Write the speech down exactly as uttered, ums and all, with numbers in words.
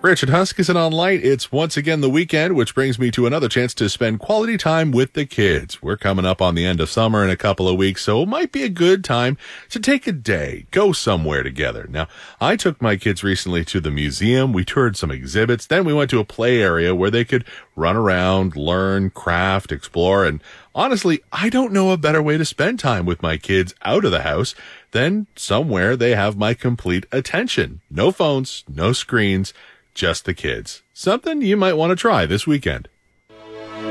Richard Huskisson on Light. It's once again the weekend, which brings me to another chance to spend quality time with the kids. We're coming up on the end of summer in a couple of weeks, so it might be a good time to take a day, go somewhere together. Now, I took my kids recently to the museum. We toured some exhibits. Then we went to a play area where they could run around, learn, craft, explore, and honestly, I don't know a better way to spend time with my kids out of the house than somewhere they have my complete attention. No phones, no screens, just the kids. Something you might want to try this weekend.